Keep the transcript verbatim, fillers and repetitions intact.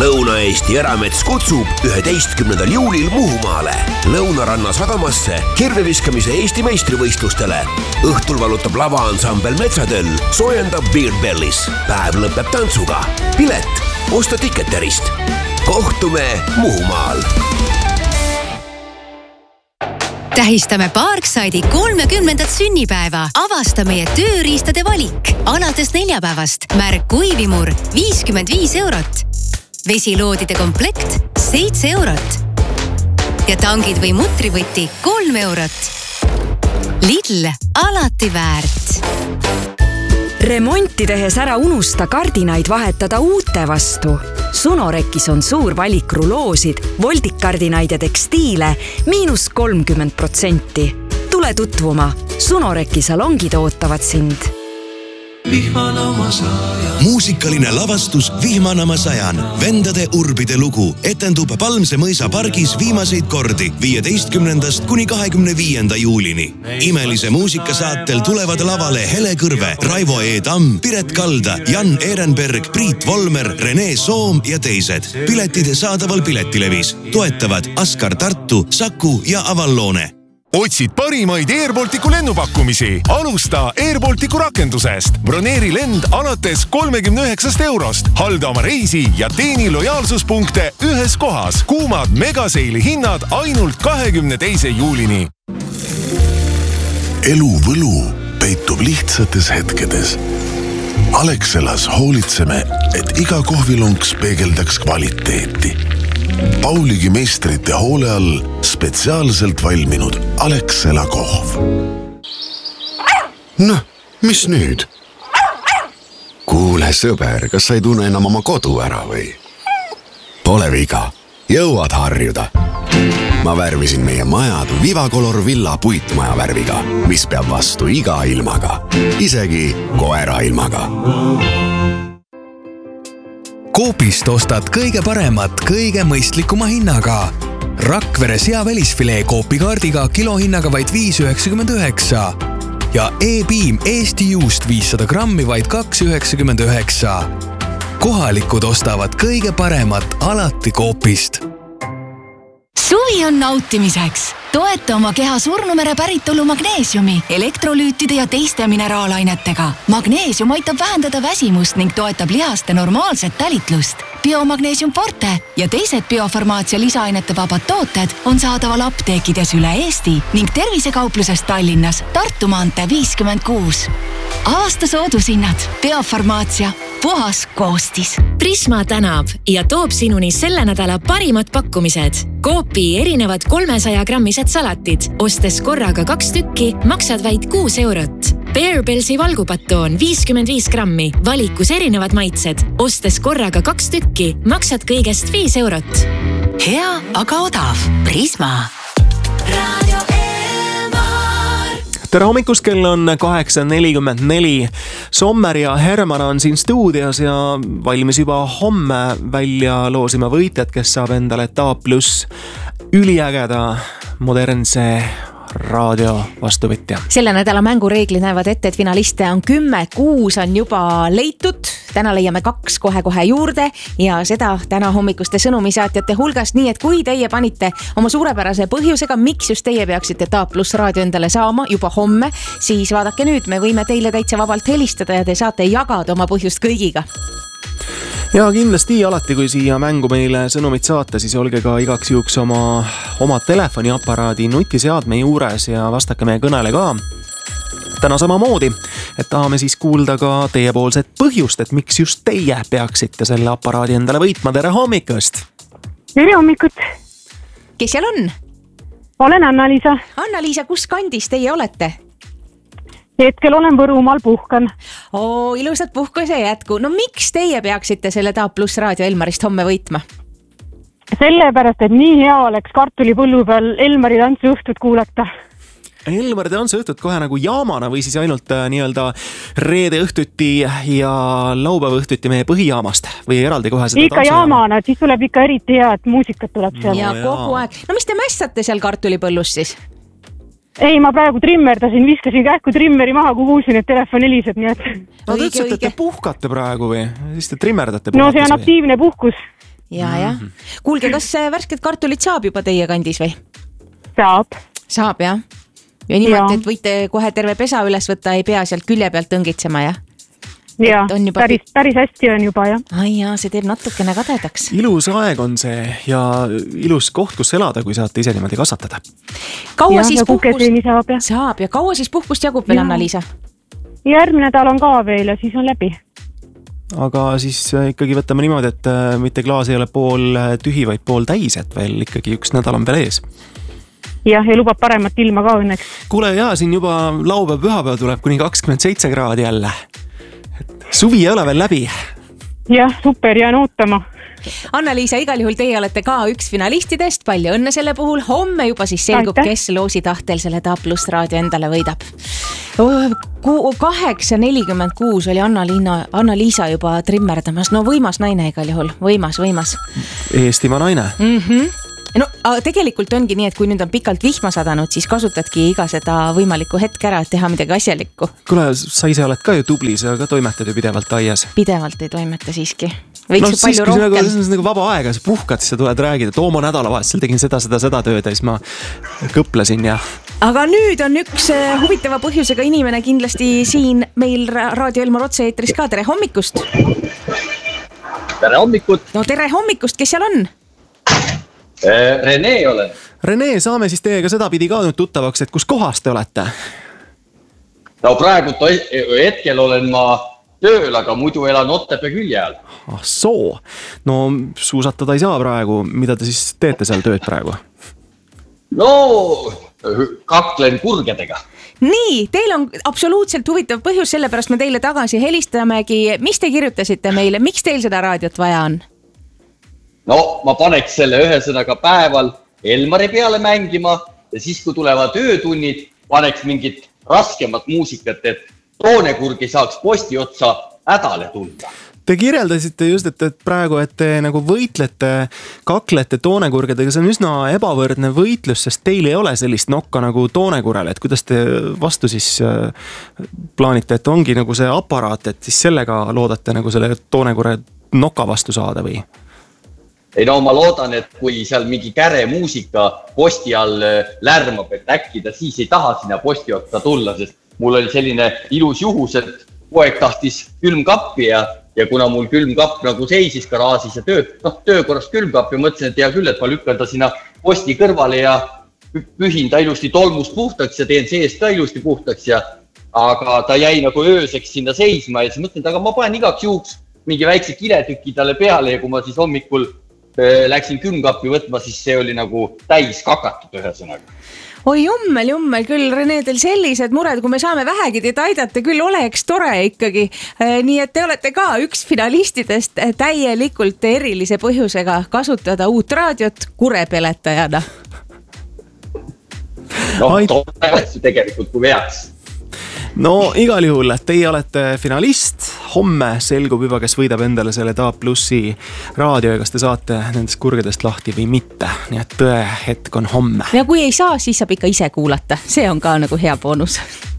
Lõuna-Eesti Eramets kutsub üheteistkümnendal juulil Muhumaale Lõunaranna sadamasse kirveviskamise Eesti meistrivõistlustele. Õhtul valutab lavaansambel Metsatöll, soojendab Beer Bellis. Päev lõpeb tantsuga. Pilet osta Ticketerist. Kohtume Muhumaal. Tähistame Parkside'i kolmekümnendat sünnipäeva. Avasta meie tööriistade valik. Alates neljapäevast märk kuivimur viiskümmend viis eurot. Vesiloodide komplekt seitse eurot. Ja tangid või mutrivõti kolm eurot. Lidl alati väärt. Remonti tehes ära unusta kardinaid vahetada uute vastu. Sunorekis on suur valik ruloosid, voldikkardinaid ja tekstiile miinus kolmkümmend protsenti. Tule tutvuma. Sunoreki salongid ootavad sind. Muusikaline lavastus Vihmanama sajan. Vendade urbide lugu etendub Palmse mõisa pargis viimaseid kordi viieteistkümnendast kuni kahekümne viienda juulini. Imelise muusikasaatel tulevad lavale Hele Kõrve, Raivo E. Tamm, Piret Kalda, Jan Ehrenberg, Priit Volmer, Rene Soom ja teised. Piletid saadaval Piletilevis. Toetavad Askar Tartu, Saku ja Avallone. Otsid parimaid Airbalticu lennupakkumisi? Alusta Airbalticu rakendusest. Broneeri lend alates kolmekümne üheksast eurost. Halda oma reisi ja teeni lojaalsuspunkte ühes kohas. Kuumad megaseili hinnad ainult kahekümne teise juulini. Elu võlu peitub lihtsates hetkedes. Alexelas hoolitseme, et iga kohvilonks peegeldaks kvaliteeti. Pauligi meistrite hoole all spetsiaalselt valminud Alexela kohv. Noh, mis nüüd? Kuule sõber, kas sa ei tunne enam oma kodu ära või? Pole viga, jõuad harjuda. Ma värvisin meie majad Vivacolor Villa puitmaja värviga, mis peab vastu iga ilmaga, isegi koera ilmaga. Coopist ostad kõige paremat, kõige mõistlikuma hinnaga. Rakvere seavälisfilee Coopi kaardiga kilohinnaga vaid viis üheksakümmend üheksa ja E-Beam Eesti juust viissada grammi vaid kaks üheksakümmend üheksa. Kohalikud ostavad kõige paremat alati Coopist. Suvi on nautimiseks. Toeta oma keha Surnumere päritolu magneesiumi, elektrolüütide ja teiste mineraalainetega. Magneesium aitab vähendada väsimust ning toetab lihaste normaalset tälitlust. Biomagneesium Forte ja teised biofarmaatsia lisaainete vabad tooted on saadaval apteekides üle Eesti ning tervisekauplusest Tallinnas Tartu maantee viiskümmend kuus. Aasta soodusinnad. Biofarmaatsia. Puhas koostis. Prisma tänab ja toob sinuni selle nädala parimad pakkumised. Coopi erinevad kolmesaja grammised salatid. Ostes korraga kaks tükki, maksad vaid kuus eurot. Bear Bellsi valgupatoon viiskümmend viis grammi. Valikus erinevad maitsed. Ostes korraga kaks tükki, maksad kõigest viis eurot. Hea, aga odav. Prisma. Radio Tere hommikust, kell on kaheksa nelikümmend neli. Sommer ja Herman on siin stuudios ja valmis juba homme välja loosima võitjad, kes saab endale Taap pluss üliägeda modernse raadio vastuvõtja. Selle nädala mängureeglid näevad ette, et finaliste on kümme, kuus on juba leitud. Täna leiame kaks kohe-kohe juurde ja seda täna hommikuste sõnumisaatjate hulgast, nii et kui teie panite oma suurepärase põhjusega, miks just teie peaksite Taap pluss raadio endale saama juba homme, siis vaadake nüüd, me võime teile täitsa vabalt helistada ja te saate jagada oma põhjust kõigiga. Ja kindlasti alati, kui siia mängu meile sõnumit saata, siis olge ka igaks juhuks oma, oma telefoniaparaadi nutiseadme juures ja vastake meie kõnele ka. Täna samamoodi, et tahame siis kuulda ka teiepoolset põhjust, et miks just teie peaksite selle aparaadi endale võitma. Tere hommikust! Tere hommikut! Kes seal on? Olen Anna-Liisa. Anna-Liisa, kus kandis teie olete? Hetkel olen Võrumaal, puhkan. Oo, ilusat puhkuse jätku. No miks teie peaksite selle Taap pluss raadio Elmarist homme võitma? Sellepärast, et nii hea oleks kartulipõllu peal Elmari tantsu õhtut kuulata. Elmari tantsu õhtut kohe nagu jaamana või siis ainult äh, nii-öelda reede õhtuti ja laupäeva õhtuti meie põhijaamast või eraldi kohe seda ikka jaamana, et siis tuleb ikka eriti hea, et muusikat tuleb seal. Ja no, kogu aeg. No mis te mässate seal kartulipõllus siis? Ei, ma praegu trimmerdasin, viskasin kähku trimmeri maha, kui kuulsin, et telefon heliseb, nii et... No te ütlesite, et te puhkate praegu või? Siis te trimmerdate puhkates? No see on aktiivne puhkus. ja, ja. Kuulge, kas värsked kartulid saab juba teie kandis või? Saab. Saab, jah. Ja niimoodi, et võite kohe terve pesa üles võtta, ei pea sealt külje pealt tõngitsema, jah? Ja, päris, päris hästi on juba, jah. Ai jaa, see teeb natukene kadedaks. Ilus aeg on see ja ilus koht, kus elada, kui saate ise niimoodi kasvatada. Kaua ja, siis puhkust saab, ja. saab ja kaua siis puhkust jagub veel, Anna-Liisa? Järgmine nädal on ka veel ja siis on läbi. Aga siis ikkagi võtame niimoodi, et mitte klaas ei ole pool tühi, vaid pool täis, et veel ikkagi üks nädal on veel ees. Jah, ja lubab paremat ilma ka õnneks. Kuule, jaa, siin juba laupäev pühapäev tuleb kuni kakskümmend seitse kraadi jälle. Suvi ei ole veel läbi. Jah, super, jään ootama. Anna-Liisa, igal juhul teie olete ka üks finalistidest, palju õnne selle puhul. Homme juba siis selgub, Aite. Kes loosi tahtel selle Ta Pluss raadio endale võidab. kaheksa nelikümmend kuus oli Anna-Liina, Anna-Liisa juba trimmerdamas. No võimas naine igal juhul, võimas, võimas. Eestimaa naine. Mhm. No tegelikult ongi nii, et kui nüüd on pikalt vihma sadanud, siis kasutadki iga seda võimalikku hetk ära, et teha midagi asjalikku. Kuule, sa ise oled ka ju tubli, sa ka toimetad ju pidevalt aias. Pidevalt ei toimeta siiski. Võiks no ju palju rohkem. Nagu, see on nagu vaba aega, sa puhkad, siis sa tuled räägida, et oma nädalavahetusel tegin seda, seda, seda tööd ja siis ma kõplesin ja... Aga nüüd on üks huvitava põhjusega inimene kindlasti siin meil Raadio Elmar otse-eetris ka. Tere hommikust! Tere hommikut! No tere hommikust, kes seal on? Rene olen. Rene, saame siis teiega seda pidi ka nüüd tuttavaks, et kus kohas te olete? No praegu hetkel olen ma tööl, aga muidu elan Otepää külje all. Ah soo, no suusatada ei saa praegu, mida te siis teete seal tööd praegu? No kaklen kurgedega. Nii, teil on absoluutselt huvitav põhjus, sellepärast me teile tagasi helistamegi. Mis te kirjutasite meile, miks teil seda raadiot vaja on? No ma paneks selle ühesõnaga päeval Elmari peale mängima ja siis kui tulevad öötunnid, paneks mingit raskemat muusikat, et toonekurg ei saaks posti otsa hädale tulla. Te kirjeldasite just, et, et praegu, et te nagu võitlete, kaklete toonekurgedega, see on üsna ebavõrdne võitlus, sest teil ei ole sellist nokka nagu toonekurele, et kuidas te vastu siis plaanite, et ongi nagu see aparaat, et siis sellega loodate nagu selle toonekure noka vastu saada või? Ei no ma loodan, et kui seal mingi käre muusika posti all lärmab, et äkki ta siis ei taha sinna posti otsa tulla, sest mul oli selline ilus juhus, et poeg tahtis külmkappi ja, ja kuna mul külmkapp nagu seisis garaažis ja töö, noh, töökorrast külmkapp ja mõtlesin, et hea küll, et ma lükkan ta sinna posti kõrvale ja pühin ta ilusti tolmust puhtaks ja teen seest ka ilusti puhtaks ja aga ta jäi nagu ööseks sinna seisma ja siis mõtlen, et aga ma panen igaks juhuks mingi väikse kiletüki talle peale ja kui ma siis hommikul läksin külmkappi võtma, siis see oli nagu täis kakatud ühesõnaga. Oi jummel, jummel küll, Rene, teil sellised mured, kui me saame vähegi teid aidata, küll oleks tore ikkagi. Nii et te olete ka üks finalistidest täielikult erilise põhjusega kasutada uut raadiot kurepeletajana. No, tore tegelikult kui veaks. No igal juhul, teie olete finalist, homme selgub juba, kes võidab endale selle Ta Plussi raadio ja kas te saate nendest kurgedest lahti või mitte, nii et tõe hetk on homme. Ja kui ei saa, siis saab ikka ise kuulata, see on ka nagu hea boonus.